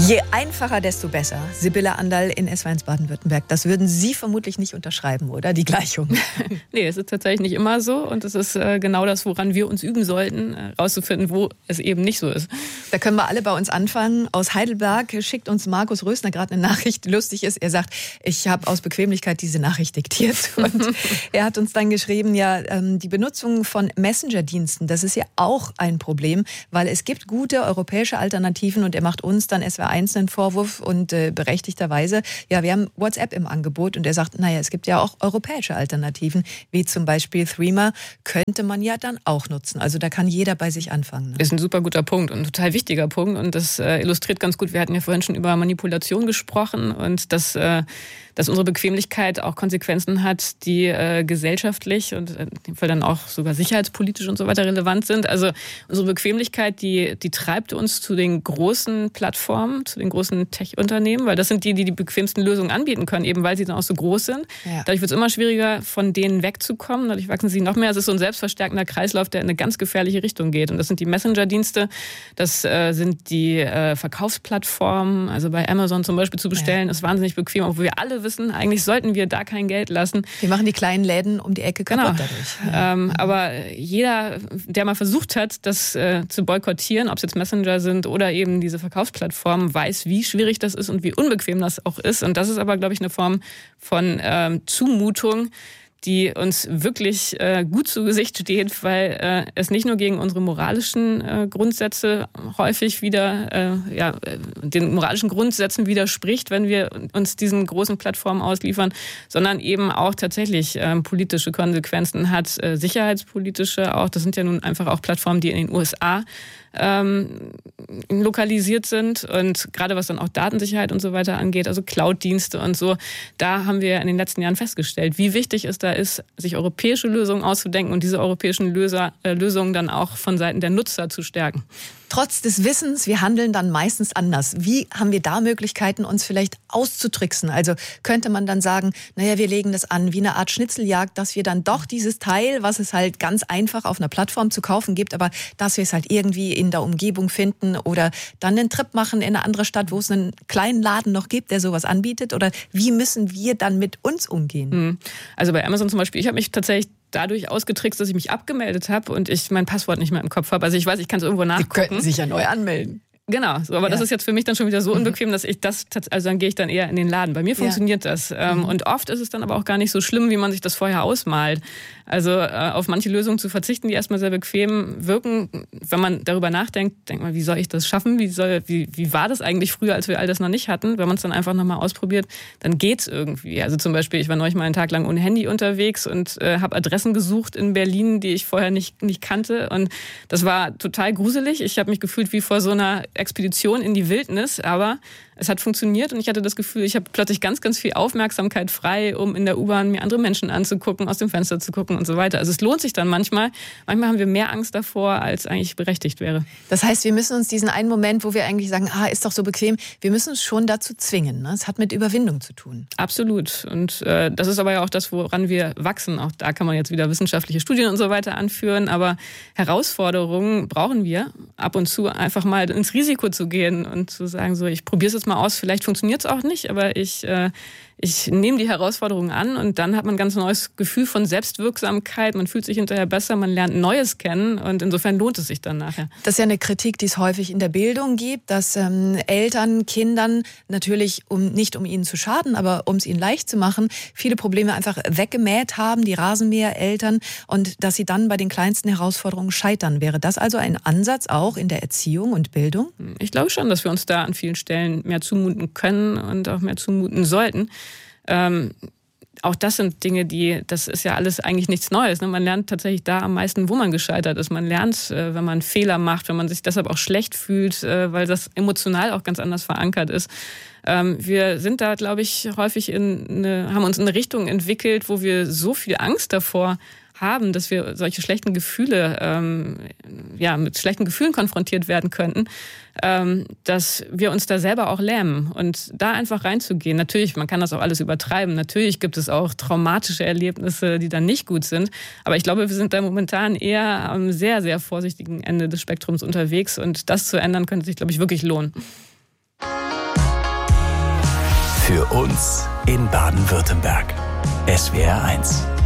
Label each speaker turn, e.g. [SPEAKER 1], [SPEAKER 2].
[SPEAKER 1] Je einfacher, desto besser. Sibylle Anderl in S1 Baden-Württemberg. Das würden Sie vermutlich nicht unterschreiben, oder? Die Gleichung.
[SPEAKER 2] Nee, es ist tatsächlich nicht immer so. Und es ist genau das, woran wir uns üben sollten, rauszufinden, wo es eben nicht so ist.
[SPEAKER 1] Da können wir alle bei uns anfangen. Aus Heidelberg schickt uns Markus Rösner gerade eine Nachricht, die lustig ist. Er sagt, ich habe aus Bequemlichkeit diese Nachricht diktiert. Und er hat uns dann geschrieben, ja, die Benutzung von Messenger-Diensten, das ist ja auch ein Problem, weil es gibt gute europäische Alternativen und er macht uns dann SWR1 einen Vorwurf und berechtigterweise, ja, wir haben WhatsApp im Angebot und er sagt, naja, es gibt ja auch europäische Alternativen, wie zum Beispiel Threema, könnte man ja dann auch nutzen. Also da kann jeder bei sich anfangen. Ne?
[SPEAKER 2] Ist ein super guter Punkt und ein total wichtiger Punkt und das illustriert ganz gut, wir hatten ja vorhin schon über Manipulation gesprochen und dass unsere Bequemlichkeit auch Konsequenzen hat, die gesellschaftlich und in dem Fall dann auch sogar sicherheitspolitisch und so weiter relevant sind. Also unsere Bequemlichkeit, die treibt uns zu den großen Plattformen, zu den großen Tech-Unternehmen, weil das sind die bequemsten Lösungen anbieten können, eben weil sie dann auch so groß sind. Ja. Dadurch wird es immer schwieriger, von denen wegzukommen. Dadurch wachsen sie noch mehr. Es ist so ein selbstverstärkender Kreislauf, der in eine ganz gefährliche Richtung geht. Und das sind die Messenger-Dienste, das sind die Verkaufsplattformen. Also bei Amazon zum Beispiel zu bestellen, ist wahnsinnig bequem, obwohl wir alle wissen, eigentlich sollten wir da kein Geld lassen.
[SPEAKER 1] Wir machen die kleinen Läden um die Ecke kaputt dadurch. Ja.
[SPEAKER 2] Aber jeder, der mal versucht hat, das zu boykottieren, ob es jetzt Messenger sind oder eben diese Verkaufsplattformen, weiß, wie schwierig das ist und wie unbequem das auch ist. Und das ist aber, glaube ich, eine Form von Zumutung, die uns wirklich gut zu Gesicht steht, weil es nicht nur gegen unsere moralischen Grundsätze häufig wieder den moralischen Grundsätzen widerspricht, wenn wir uns diesen großen Plattformen ausliefern, sondern eben auch tatsächlich politische Konsequenzen hat, sicherheitspolitische auch. Das sind ja nun einfach auch Plattformen, die in den USA lokalisiert sind und gerade was dann auch Datensicherheit und so weiter angeht, also Cloud-Dienste und so, da haben wir in den letzten Jahren festgestellt, wie wichtig es da ist, sich europäische Lösungen auszudenken und diese europäischen Lösungen dann auch von Seiten der Nutzer zu stärken.
[SPEAKER 1] Trotz des Wissens, wir handeln dann meistens anders. Wie haben wir da Möglichkeiten, uns vielleicht auszutricksen? Also könnte man dann sagen, naja, wir legen das an wie eine Art Schnitzeljagd, dass wir dann doch dieses Teil, was es halt ganz einfach auf einer Plattform zu kaufen gibt, aber dass wir es halt irgendwie in der Umgebung finden oder dann einen Trip machen in eine andere Stadt, wo es einen kleinen Laden noch gibt, der sowas anbietet? Oder wie müssen wir dann mit uns umgehen?
[SPEAKER 2] Also bei Amazon zum Beispiel, ich habe mich tatsächlich dadurch ausgetrickst, dass ich mich abgemeldet habe und ich mein Passwort nicht mehr im Kopf habe. Also ich weiß, ich kann es irgendwo nachgucken.
[SPEAKER 1] Sie könnten sich ja neu anmelden.
[SPEAKER 2] Genau, so, aber das ist jetzt für mich dann schon wieder so unbequem, dass ich also dann gehe ich dann eher in den Laden. Bei mir funktioniert das. Und oft ist es dann aber auch gar nicht so schlimm, wie man sich das vorher ausmalt. Also auf manche Lösungen zu verzichten, die erstmal sehr bequem wirken. Wenn man darüber nachdenkt, denkt man, wie soll ich das schaffen? Wie war das eigentlich früher, als wir all das noch nicht hatten? Wenn man es dann einfach nochmal ausprobiert, dann geht's irgendwie. Also zum Beispiel, ich war neulich mal einen Tag lang ohne Handy unterwegs und habe Adressen gesucht in Berlin, die ich vorher nicht kannte. Und das war total gruselig. Ich habe mich gefühlt wie vor so einer Expedition in die Wildnis, aber es hat funktioniert und ich hatte das Gefühl, ich habe plötzlich ganz, ganz viel Aufmerksamkeit frei, um in der U-Bahn mir andere Menschen anzugucken, aus dem Fenster zu gucken und so weiter. Also es lohnt sich dann manchmal. Manchmal haben wir mehr Angst davor, als eigentlich berechtigt wäre.
[SPEAKER 1] Das heißt, wir müssen uns diesen einen Moment, wo wir eigentlich sagen, ist doch so bequem, wir müssen uns schon dazu zwingen. Ne? Es hat mit Überwindung zu tun.
[SPEAKER 2] Absolut. Und das ist aber ja auch das, woran wir wachsen. Auch da kann man jetzt wieder wissenschaftliche Studien und so weiter anführen. Aber Herausforderungen brauchen wir ab und zu einfach mal ins Risiko zu gehen und zu sagen, so, ich probiere es jetzt mal aus, vielleicht funktioniert es auch nicht, aber ich nehme die Herausforderungen an und dann hat man ein ganz neues Gefühl von Selbstwirksamkeit, man fühlt sich hinterher besser, man lernt Neues kennen und insofern lohnt es sich dann nachher.
[SPEAKER 1] Das ist ja eine Kritik, die es häufig in der Bildung gibt, dass Eltern Kindern natürlich, nicht um ihnen zu schaden, aber um es ihnen leicht zu machen, viele Probleme einfach weggemäht haben, die Rasenmähereltern, und dass sie dann bei den kleinsten Herausforderungen scheitern. Wäre das also ein Ansatz auch in der Erziehung und Bildung?
[SPEAKER 2] Ich glaube schon, dass wir uns da an vielen Stellen mehr zumuten können und auch mehr zumuten sollten. Auch das sind Dinge, das ist ja alles eigentlich nichts Neues. Ne? Man lernt tatsächlich da am meisten, wo man gescheitert ist. Man lernt, wenn man Fehler macht, wenn man sich deshalb auch schlecht fühlt, weil das emotional auch ganz anders verankert ist. Wir sind da, glaube ich, häufig haben uns in eine Richtung entwickelt, wo wir so viel Angst davor haben, dass wir solche schlechten Gefühle, mit schlechten Gefühlen konfrontiert werden könnten, dass wir uns da selber auch lähmen und da einfach reinzugehen. Natürlich, man kann das auch alles übertreiben. Natürlich gibt es auch traumatische Erlebnisse, die dann nicht gut sind. Aber ich glaube, wir sind da momentan eher am sehr, sehr vorsichtigen Ende des Spektrums unterwegs und das zu ändern, könnte sich, glaube ich, wirklich lohnen.
[SPEAKER 3] Für uns in Baden-Württemberg. SWR 1.